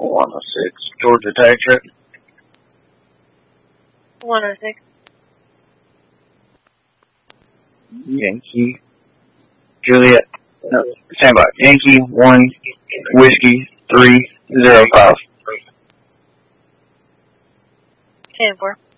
106, Georgia Tech. 106. Yankee, Juliet, no, stand by. Yankee 1, Whiskey 305. 10-4.